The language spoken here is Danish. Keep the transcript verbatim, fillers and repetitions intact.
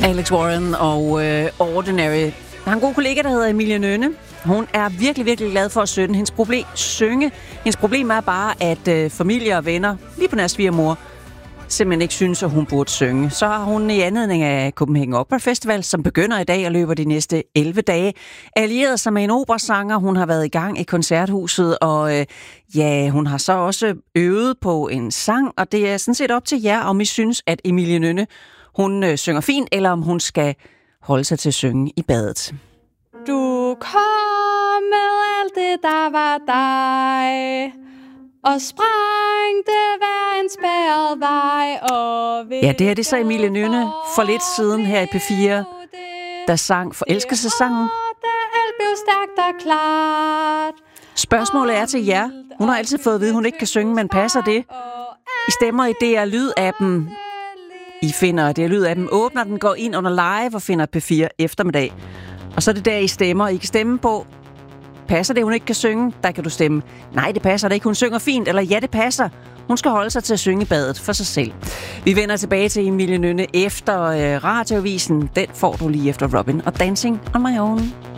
Alex Warren og øh, Ordinary. Der er en god kollega, der hedder Emilie Nynne. Hun er virkelig, virkelig glad for at synge. Hendes problem, synge. Hendes problem er bare, at øh, familie og venner, lige på nær svigermor, simpelthen ikke synes, at hun burde synge. Så har hun i anledning af Copenhagen Opera Festival, som begynder i dag og løber de næste elleve dage, allieret sig med en operasanger. Hun har været i gang i koncerthuset, og øh, ja, hun har så også øvet på en sang, og det er sådan set op til jer, om I synes, at Emilie Nynne, hun øh, synger fint, eller om hun skal holde sig til at synge i badet. Du kom med alt det, der var dig, og sprængte hver en spærret vej. Og ja, det her det er så Emilie Nynne for lidt siden her i P fire, der sang forelskelsessangen. Spørgsmålet er til jer. Hun har altid fået at vide, at hun ikke kan synge, men passer det? I stemmer i D R Lyd-appen. I finder D R Lyd-appen, åbner den, går ind under live og finder P fire eftermiddag. Og så er det der, I stemmer. I kan stemme på, passer det, hun ikke kan synge? Der kan du stemme, nej, det passer det ikke, hun synger fint. Eller ja, det passer. Hun skal holde sig til at synge i badet for sig selv. Vi vender tilbage til Emilie Nynne efter øh, radioavisen. Den får du lige efter Robin og Dancing on My Own.